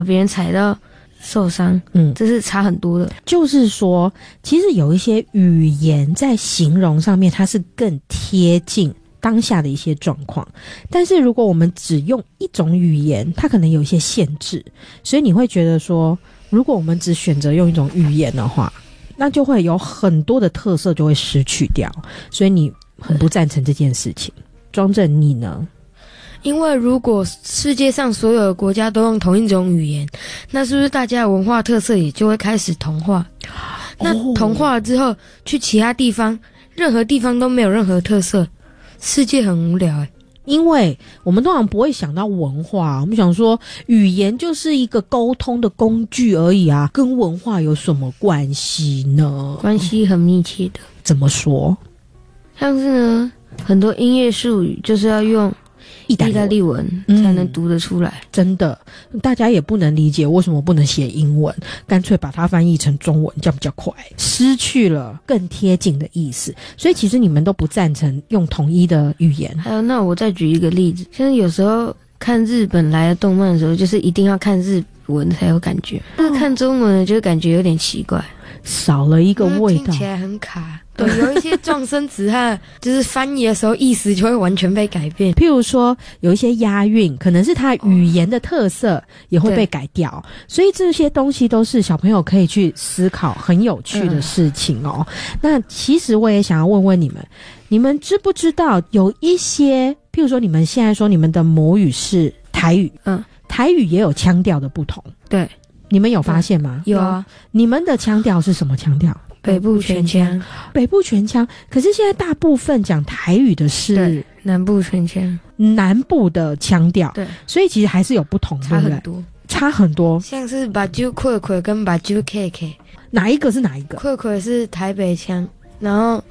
别人踩到受伤，这是差很多的。 就是说，其实有一些语言在形容上面，它是更贴近当下的一些状况，但是如果我们只用一种语言，它可能有一些限制，所以你会觉得说，如果我们只选择用一种语言的话，那就会有很多的特色就会失去掉，所以你很不赞成这件事情。庄正，你呢？ 因为如果世界上所有的国家都用同一种语言，那是不是大家的文化特色也就会开始同化？那同化了之后，去其他地方，任何地方都没有任何特色，世界很无聊因为我们通常不会想到文化，我们想说语言就是一个沟通的工具而已啊，跟文化有什么关系呢？ 关系很密切的。 怎么说？ 像是呢，很多音乐术语就是要用意大利文才能读得出来， 真的，大家也不能理解为什么不能写英文，干脆把它翻译成中文，这样比较快，失去了更贴近的意思。所以其实你们都不赞成用统一的语言。 还有，那我再举一个例子，像有时候看日本来的动漫的时候，就是一定要看日文才有感觉，但是看中文的就感觉有点奇怪， 少了一个味道， 听起来很卡。对，有一些撞声词它就是翻译的时候意思就会完全被改变。 譬如说有一些押韵，可能是它语言的特色也会被改掉，所以这些东西都是小朋友可以去思考很有趣的事情哦。那其实我也想要问问你们，你们知不知道有一些，譬如说你们现在说你们的母语是台语，台语也有腔调的不同， 对， 你们有发现吗？ 有啊。 你们的腔调是什么腔调？ 北部全腔。 北部全腔，可是现在大部分讲台语的是南部全腔， 南部的腔调， 对， 所以其实还是有不同， 差很多， 差很多。 像是把酒溃溃跟把酒 KK， 哪一个是哪一个？ 溃溃是台北腔，然后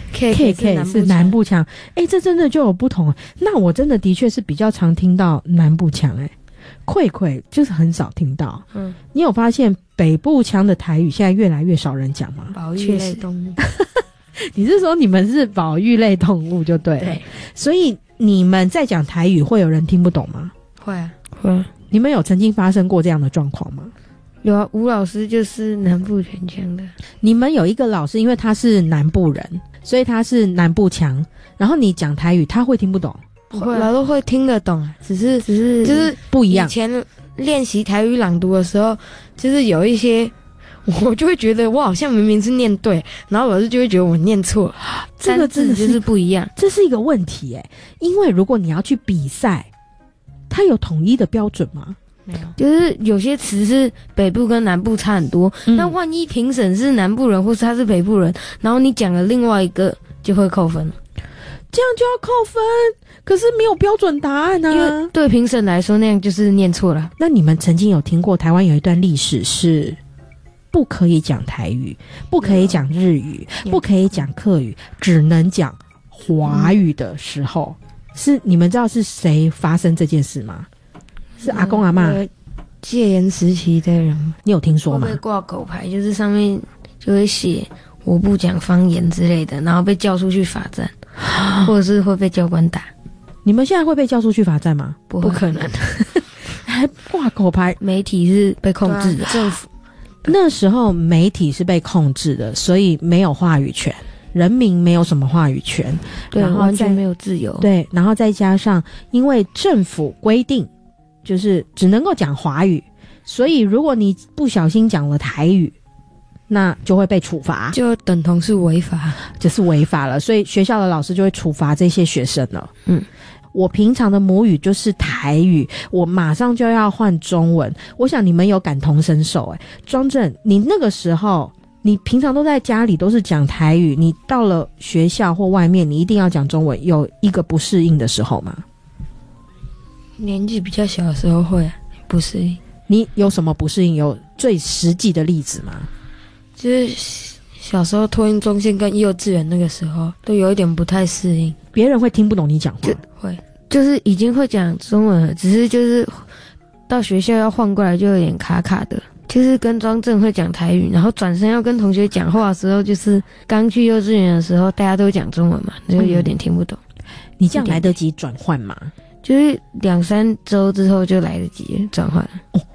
KK 是南部腔。这真的就有不同。那我真的的确是比较常听到南部腔，溃溃就是很少听到。你有发现北部腔的台语现在越来越少人讲吗？ 保育类动物。 你是说你们是保育类动物就对了。对，所以你们在讲台语会有人听不懂吗？ 会啊，会啊。 你们有曾经发生过这样的状况吗？ 有啊，吴老师就是南部全腔的。 你们有一个老师，因为他是南部人，所以他是南部腔，然后你讲台语他会听不懂？ 不会，老师会听得懂，只是就是不一样。 以前练习台语朗读的时候，就是有一些我就会觉得我好像明明是念对，然后老师就会觉得我念错， 这个真的就是不一样， 这是一个问题因为如果你要去比赛，它有统一的标准吗？ 没有，就是有些词是北部跟南部差很多，那万一评审是南部人或是他是北部人，然后你讲了另外一个就会扣分， 这样就要扣分，可是没有标准答案啊。 因为对评审来说那样就是念错了。 那你们曾经有听过台湾有一段历史是不可以讲台语，不可以讲日语，不可以讲客语，只能讲华语的时候，是你们知道是谁发生这件事吗？是阿公阿嬷戒严时期的人， 你有听说吗？ 会被挂狗牌，就是上面就会写我不讲方言之类的，然后被叫出去罚站，或者是会被教官打。 你们现在会被叫出去罚站吗？ 不可能。 还挂狗牌？ 媒体是被控制的，政府那时候媒体是被控制的，所以没有话语权，人民没有什么话语权， 对， 然后完全没有自由。 对，然后再加上因为政府规定就是只能够讲华语，所以如果你不小心讲了台语，那就会被处罚， 就等同是违法， 就是违法了，所以学校的老师就会处罚这些学生了。我平常的母语就是台语，我马上就要换中文，我想你们有感同身受。庄正，你那个时候你平常都在家里都是讲台语，你到了学校或外面你一定要讲中文，有一个不适应的时候吗？ 年纪比较小的时候会不适应。 你有什么不适应？有最实际的例子吗？ 就是小时候托婴中心跟幼稚园那个时候都有一点不太适应， 别人会听不懂你讲话。 会，就是已经会讲中文了，只是就是到学校要换过来就有点卡卡的，就是跟庄正会讲台语，然后转身要跟同学讲话的时候，就是刚去幼稚园的时候大家都讲中文嘛，就有点听不懂。 你这样来得及转换吗？ 就是2-3周之后就来得及转换。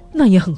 那也很